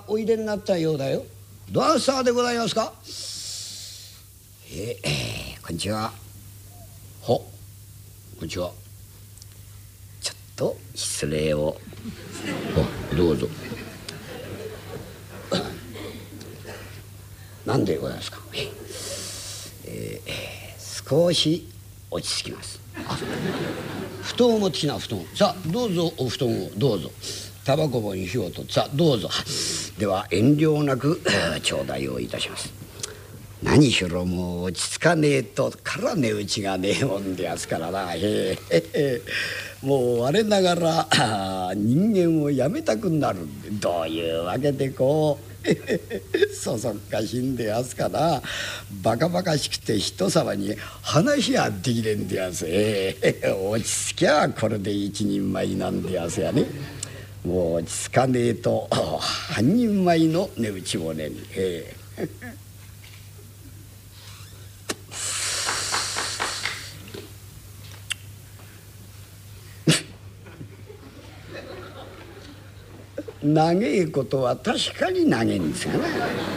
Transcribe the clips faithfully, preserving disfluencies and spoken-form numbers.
おいでになったようだよ。どなたでございますか？えー、えー、こんにちは。ほ、こんにちは。ちょっと失礼を。お、どうぞ。何でございますか？えー、少し落ち着きます。布団を持ってきな、布団。さあどうぞ、お布団をどうぞ。タバコ棒に火をと。さあどうぞ。では遠慮なく頂戴をいたします。何しろもう落ち着かねえとから値打ちがねえもんでやつからな。へえへえ、もう我ながら人間をやめたくなるんで、どういうわけでこうそそっかしいんでやつかな。バカバカしくて人様に話ができねえんでやつ。ええ、落ち着きゃこれで一人前なんでやつやね。もう落ち着かねえと半人前の値打ちもねえ。ええ長えことは確かに長えんですがな。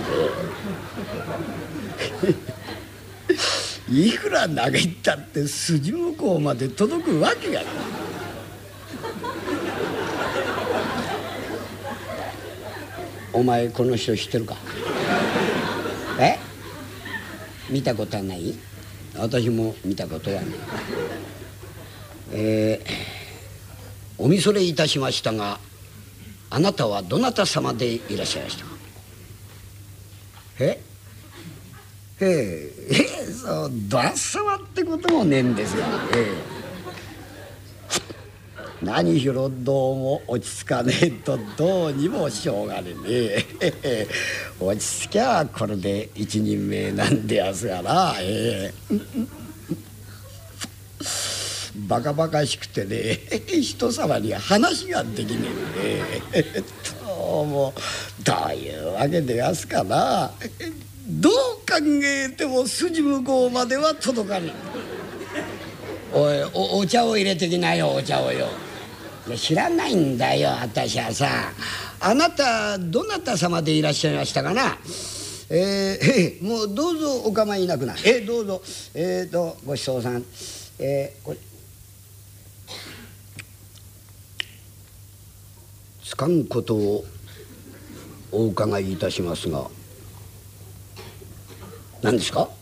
いくら長いったって筋向こうまで届くわけがない。お前この人知ってるか？え？見たことはない？私も見たことはない。えー、おみそれいたしましたが、あなたはどなた様でいらっしゃいましたか？えええええ、そうどなた様ってこともねえんですが、ええ、何しろどうも落ち着かねえとどうにもしょうがねえね。落ち着きゃこれで一人前なんでやすがな。ええ、バカバカしくてね人様に話ができねえんで、えっともうどういうわけでやすかな。どう考えても筋向こうまでは届かねえ。おい お, お茶を入れてきなよ、お茶をよ。いや知らないんだよ私はさ。あなたどなた様でいらっしゃいましたかな？えー、えー、もうどうぞお構いなくな。えー、どうぞ。えーとごちそうさん。えー、これつかんことをお伺いいたしますが、何ですか？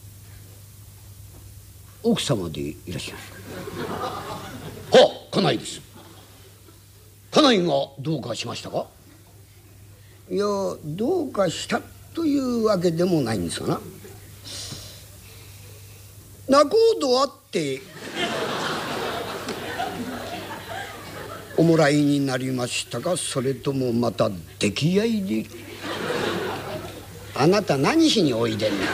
奥様でいらっしゃいますか？はっ、家内です。家内がどうかしましたか？いやどうかしたというわけでもないんですがな。仲人あっておもらいになりましたか？それともまた出来合いで？あなた何しにおいでんな。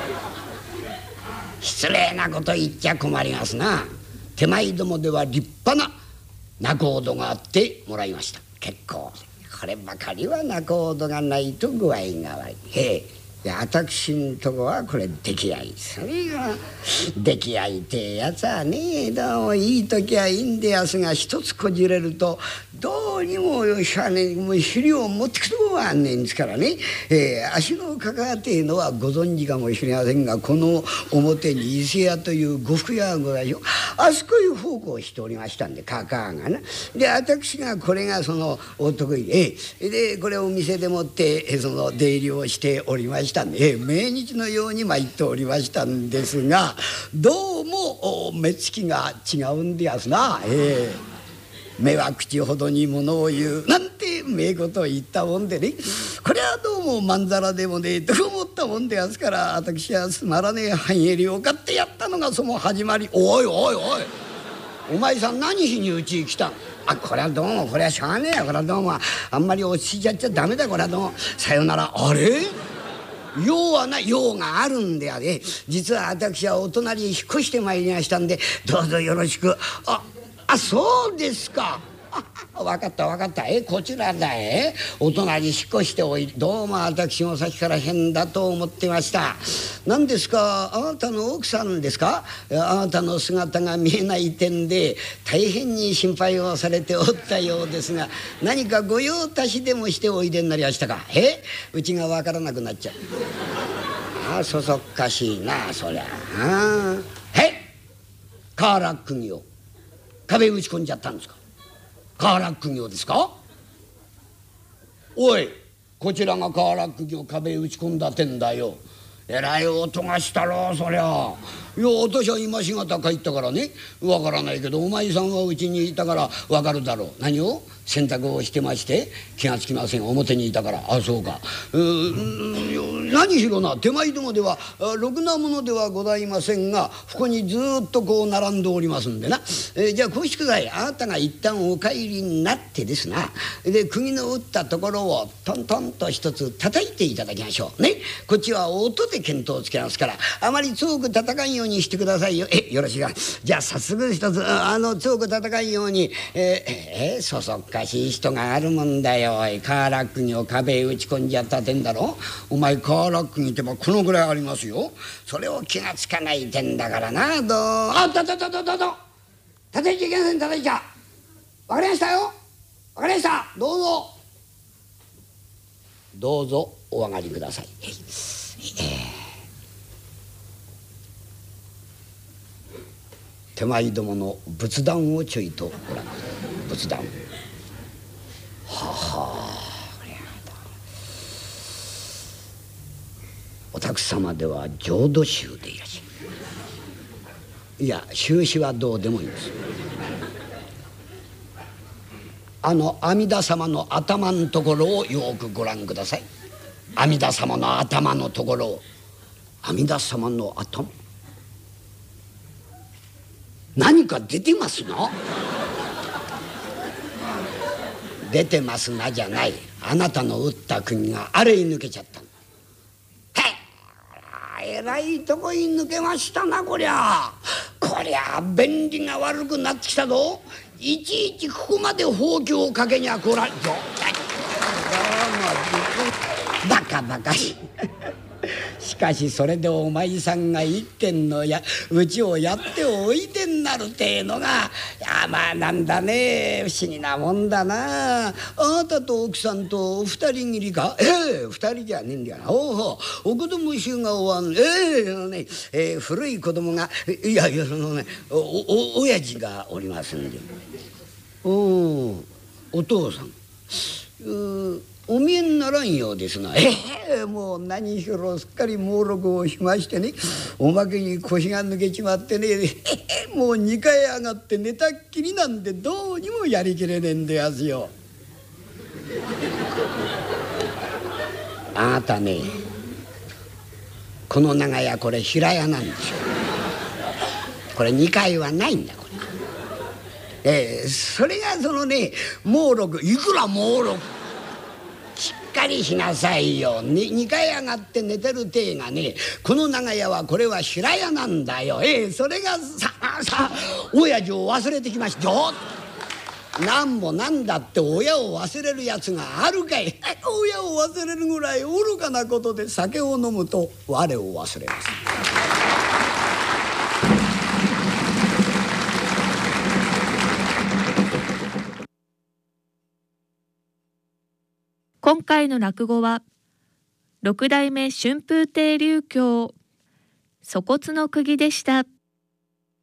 失礼なこと言っちゃ困りますな。手前どもでは立派な仲人があってもらいました。結構こればかりは仲人がないと具合が悪い。へえ、私んとこはこれ出来合い。それが出来合いってやつはね、どうもいい時はいいんでやすが、一つこじれるとどうにもよしゃね、もう肥料を持ってくとこがあんねんですからね。えー、足のかかっていうのはご存知かもしれませんが、この表に伊勢屋という呉服屋がございましょう。あそこへ奉公しておりましたんで、かかがな。で私がこれがそのお得意で、えー、でこれをお店でもってえー、その出入りをしておりましたんで、えー、毎日のように参っておりましたんですが、どうも目つきが違うんでやすな。えー目は口ほどにものを言うなんて名ことを言ったもんでね、これはどうもまんざらでもねえと思ったもんでやすから、私はつまらねえ半襟を買ってやったのがその始まり。おいおいおい、お前さん何しにうちへ来た？あ、これはどうもこれはしゃあねえや。これはどうもあんまり落ち着いちゃっちゃダメだ。これはどうもさよなら。あれ用はない、用があるんであれ。実は私はお隣へ引っ越してまいりましたんで、どうぞよろしく。ああ、そうですか。 分かった分かった。えこちらだ。えお隣引っ越しておいで。どうも私もさっきから変だと思ってました。何ですか、あなたの奥さんですか。あなたの姿が見えない点で大変に心配をされておったようですが、何か御用達でもしておいでになりましたか。えうちが分からなくなっちゃう。ああそそっかしいなそりゃ。ああへカーラックを壁打ち込んじゃったんですか。カーラック業ですか。おいこちらがカーラック業壁打ち込んだてんだよ。えらい音がしたろそりゃ。いや私は今しがた帰ったからねわからないけど、お前さんはうちにいたからわかるだろう。何を洗濯をしてまして気がつきません。表にいたから。あそうか。うー何しろな手前どもではろくなものではございませんが、ここにずっとこう並んでおりますんでな。えー、じゃあこうしてください。あなたが一旦お帰りになってですな、で釘の打ったところをトントンと一つ叩いていただきましょうね。こっちは音で見当をつけますから、あまり強く叩かんようにしてくださいよ。えよろしいか。じゃあ早速一つあの強く叩かんように。えー、えー、そそっかしい人があるもんだよ。おいカーラックにを壁へ打ち込んじゃったてんだろ。お前カーラックにってばこのぐらいありますよ。それを気がつかないてんだからな。どうあだだだだだだ叩いちゃいけません。叩いちゃわかりましたよ。わかりました。どうぞどうぞお上がりください。えー手前どもの仏壇をちょいとご覧ください。仏壇ははお宅様では浄土宗でいらっしゃる。いや宗旨はどうでもいいんです。あの阿弥陀様の頭のところをよくご覧ください。阿弥陀様の頭のところを。阿弥陀様の頭何か出てますな。出てますなじゃない。あなたの打った釘があれに抜けちゃったの。へえらいとこに抜けましたなこりゃ。こりゃ便利が悪くなってきたぞ。いちいちここまでほうきをかけにゃこらんぞ。バカバカしい。しかしそれでお前さんが一軒のやうちをやっておいでになるてえのが、いやまあなんだね不思議なもんだな。あなたと奥さんと二人きりか。ええ二人じゃねえんだよな。おおお子供衆がおわん。ええあのね、えー、古い子供がいやいやそのねおお親父がおりますんで。おおお父さんうお見えにならんようですな。ええもう何しろすっかり猛録をしましてね、おまけに腰が抜けちまってね、ええもうにかい上がって寝たっきりなんでどうにもやりきれねえんでやすよ。あなたねこの長屋これ平屋なんですよ。これにかいはないんだこれ。ええそれがそのね猛録いくら猛録しっかりしなさいよ。ににかい上がって寝てる体がねこの長屋はこれは平屋なんだよ。ええそれがさあさあ親父を忘れてきましたよ。なんもなんだって親を忘れるやつがあるかい。親を忘れるぐらい愚かなことで酒を飲むと我を忘れます。 今回の落語は六代目春風亭柳橋粗骨の釘でした。